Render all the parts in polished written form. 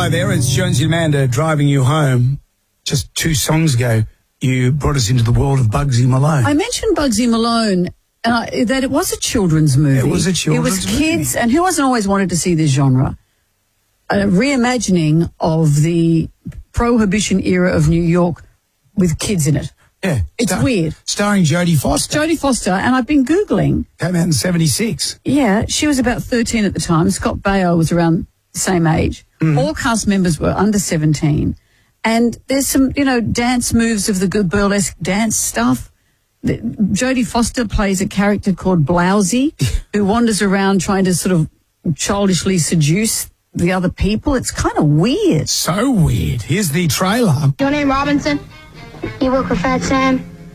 Hello there, it's Jonesy and Amanda driving you home. Just 2 songs ago, you brought us into the world of Bugsy Malone. I mentioned Bugsy Malone, that it was a children's movie. It was a children's movie. It was kids, and who hasn't always wanted to see this genre? A reimagining of the Prohibition era of New York with kids in it. Yeah. It's weird. Starring Jodie Foster. Jodie Foster, and I've been Googling. Came out in 76. Yeah, she was about 13 at the time. Scott Baio was around the same age. All cast members were under 17. And there's some, dance moves of the good burlesque dance stuff. Jodie Foster plays a character called Blousy, who wanders around trying to sort of childishly seduce the other people. It's kind of weird. So weird. Here's the trailer. Your name Robinson? You work with Fat Sam?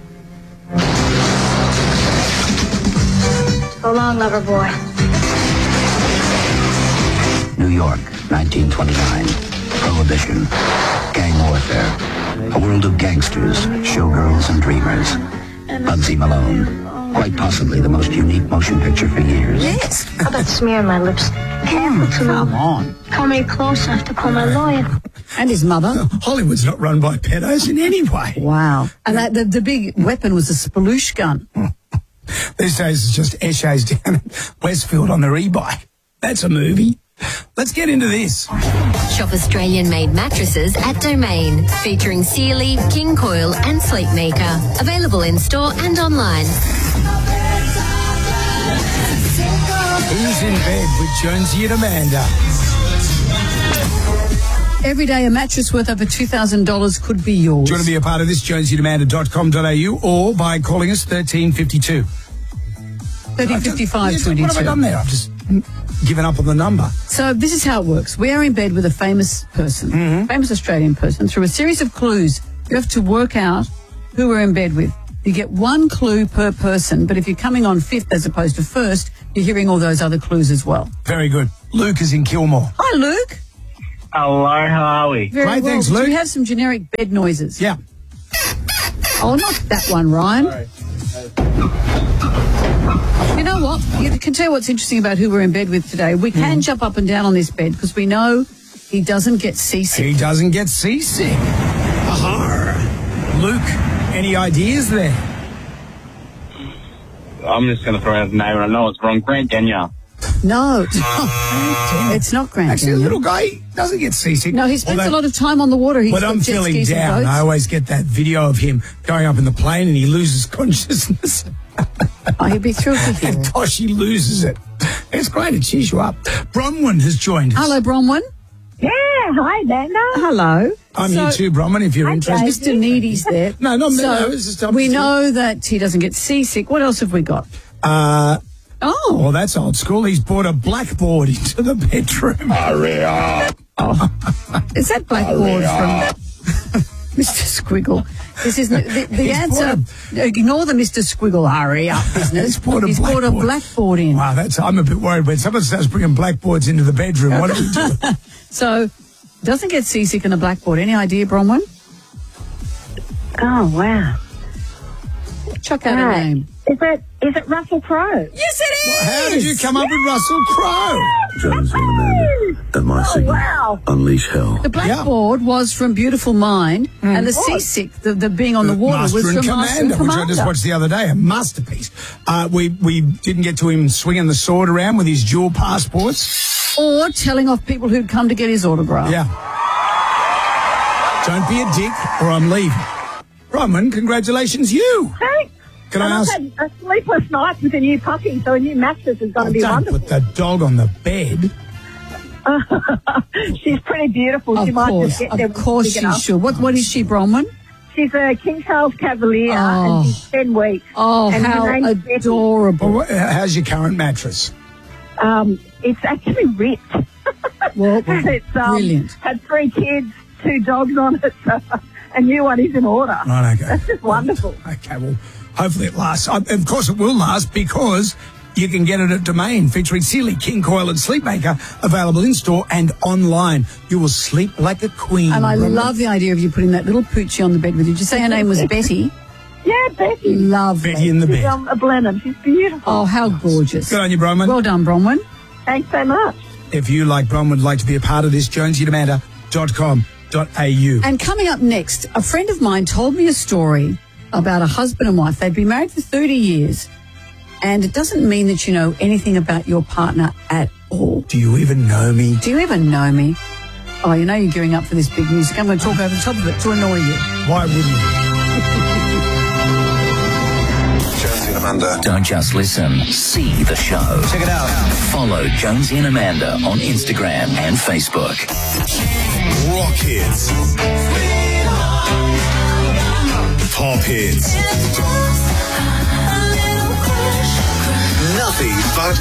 So long, lover boy. New York, 1929. Prohibition. Gang warfare. A world of gangsters, showgirls, and dreamers. Bugsy Malone. Quite possibly the most unique motion picture for years. Yes. How about smearing my lips? Careful, too. Come on. Come here close, I have to call my lawyer. And his mother. Hollywood's not run by pedos in any way. Wow. And the big weapon was a spaloosh gun. These days it's just Eshays down at Westfield on their e-bike. That's a movie. Let's get into this. Shop Australian-made mattresses at Domain, featuring Sealy, King Coil and Sleepmaker. Available in-store and online. Who's in bed with Jonesy and Amanda? Every day a mattress worth over $2,000 could be yours. Do you want to be a part of this? JonesyandAmanda.com.au or by calling us 1352. 3055 22. What have I done there? I've just given up on the number. So this is how it works. We are in bed with a famous person, famous Australian person. Through a series of clues, you have to work out who we're in bed with. You get 1 clue per person, but if you're coming on 5th as opposed to 1st, you're hearing all those other clues as well. Very good. Luke is in Kilmore. Hi, Luke. Hello, how are we? Very Great, well. thanks, Do Luke. you have some generic bed noises? Yeah. Oh, not that one, Ryan. Sorry. You know what? You can tell you what's interesting about who we're in bed with today. We can jump up and down on this bed because we know he doesn't get seasick. He doesn't get seasick. Aha. Luke, any ideas there? I'm just going to throw out the name, and I know it's wrong. Grant Denyer. No, it's not Grant. Actually, the Denyer. little guy doesn't get seasick. No, he spends a lot of time on the water. He's When got I'm jet feeling skis and down, boats. I always get that video of him going up in the plane and he loses consciousness. Oh, he'd be thrilled to hear it. Gosh, he loses it. It's great to cheers you up. Bronwyn has joined us. Hello, Bronwyn. Yeah, hi, Amanda. Hello. I'm here too, Bronwyn, if you're interested. Mr. Needy's there. No, not me. So No, it's just we know that he doesn't get seasick. What else have we got? Oh, Well, that's old school. He's brought a blackboard into the bedroom. Hurry up. is that blackboard from Mr. Squiggle? This is the answer. Ignore the Mr. Squiggle hurry up business. He's brought a blackboard in. Wow, I'm a bit worried when someone starts bringing blackboards into the bedroom. What do we do? So, doesn't get seasick in a blackboard. Any idea, Bronwyn? Oh, wow. Chuck out a name. Is it Russell Crowe? Yes, it is. How did you come up with Russell Crowe? Jonesy and Amanda, at my signal, wow. unleash hell. The blackboard was from Beautiful Mind, and the seasick, the being on the water, Master was and from Master and Commander, which I just Commander. watched the other day, a masterpiece. We didn't get to him swinging the sword around with his dual passports. Or telling off people who'd come to get his autograph. Yeah. Don't be a dick or I'm leaving. Bronwyn, congratulations, you. Thanks. Can I I've ask? had a sleepless night with a new puppy, so a new mattress is going to be Don't wonderful. put the dog on the bed. She's pretty beautiful. She might just get there Of course big she enough. should. What is she, Bronwyn? She's a King Charles Cavalier, Oh. and she's 10 weeks. Oh, And her how name's Betty. adorable. Well, how's your current mattress? It's actually ripped. Well, It's brilliant. had 3 kids, 2 dogs on it, so a new one is in order. Right, okay. That's just wonderful. Okay, well, hopefully it lasts. Of course it will last because you can get it at Domain featuring Sealy, King Coil and Sleepmaker, available in-store and online. You will sleep like a queen. And I Bronwyn. love the idea of you putting that little poochie on the bed with you. Did you say her name was Betty? Yeah, Betty. Lovely. Betty in the She's bed. a Blenheim. She's beautiful. Oh, how gorgeous. Good on you, Bronwyn. Well done, Bronwyn. Thanks so much. If you, like Bronwyn, would like to be a part of this, Jonesy and Amanda, jonesandamanda.com.au. And coming up next, a friend of mine told me a story about a husband and wife. They'd been married for 30 years, and it doesn't mean that you know anything about your partner at all. Do you even know me? Do you even know me? Oh, you know you're gearing up for this big music. I'm going to talk over the top of it to annoy you. Why wouldn't you? Jonesy and Amanda. Don't just listen, see the show. Check it out. Follow Jonesy and Amanda on Instagram and Facebook. Rock hits. Pop hits. Nothing but